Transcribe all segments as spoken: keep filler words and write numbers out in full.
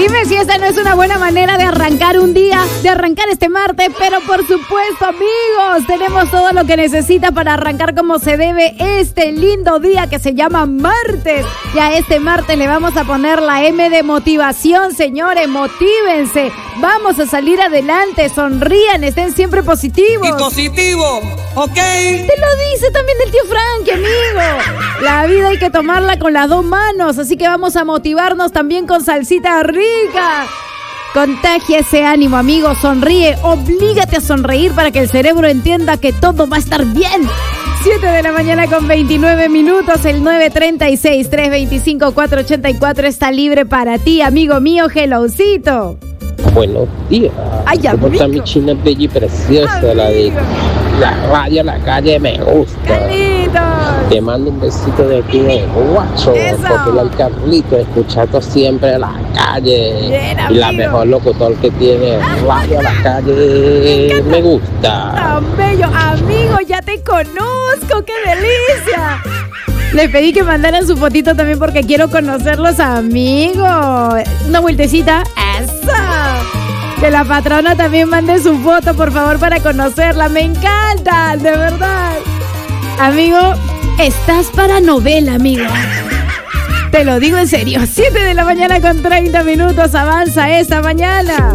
Dime si esa no es una buena manera de arrancar un día, de arrancar este martes, pero por supuesto, amigos, tenemos todo lo que necesita para arrancar como se debe este lindo día que se llama martes. Y a este martes le vamos a poner la M de motivación, señores, motívense, vamos a salir adelante, sonrían, estén siempre positivos. Y positivo, ¿ok? Te lo dice también el tío Frankie, amigo. La vida hay que tomarla con las dos manos, así que vamos a motivarnos también con salsita rica. Contagia ese ánimo, amigo, sonríe, oblígate a sonreír para que el cerebro entienda que todo va a estar bien. siete de la mañana con veintinueve minutos, el nueve tres seis, tres dos cinco, cuatro ocho cuatro está libre para ti, amigo mío, helloucito. Buenos días. Ay, ¿Cómo amigo. está mi china bella y preciosa? Amigo. La de la radio, la calle, me gusta. Carlitos. Te mando un besito de aquí de Guacho, Eso. popular Carlito, escuchando siempre la calle. Bien, y la amigo. mejor locutor que tiene radio, la calle, me gusta. Tan bello, amigo, ya te conozco, qué delicia. Les pedí que mandaran su fotito también porque quiero conocerlos, amigos. Una vueltecita. ¡Eso! Que la patrona también mande su foto, por favor, para conocerla. Me encanta, de verdad. Amigo, estás para novela, amigo. Te lo digo en serio. siete de la mañana con treinta minutos. Avanza esta mañana.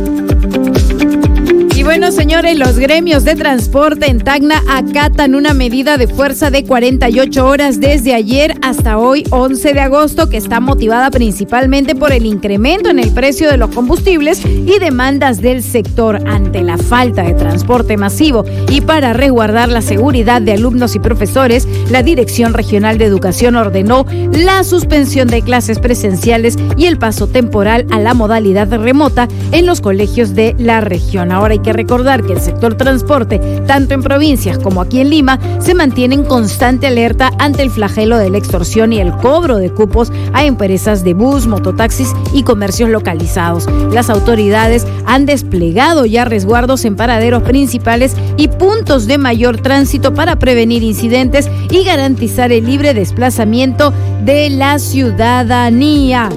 Y bueno, señores, los gremios de transporte en Tacna acatan una medida de fuerza de cuarenta y ocho horas desde ayer hasta hoy, once de agosto, que está motivada principalmente por el incremento en el precio de los combustibles y demandas del sector ante la falta de transporte masivo. Y para resguardar la seguridad de alumnos y profesores, la Dirección Regional de Educación ordenó la suspensión de clases presenciales y el paso temporal a la modalidad remota en los colegios de la región. Ahora hay que recordar que el sector transporte, tanto en provincias como aquí en Lima, se mantiene en constante alerta ante el flagelo de la extorsión y el cobro de cupos a empresas de bus, mototaxis y comercios localizados. Las autoridades han desplegado ya resguardos en paraderos principales y puntos de mayor tránsito para prevenir incidentes y garantizar el libre desplazamiento de la ciudadanía.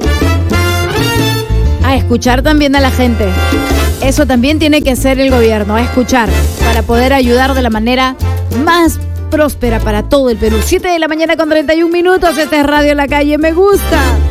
A escuchar también a la gente. Eso también tiene que hacer el gobierno, a escuchar, para poder ayudar de la manera más próspera para todo el Perú. siete de la mañana con treinta y un minutos, esta es Radio La Calle, me gusta.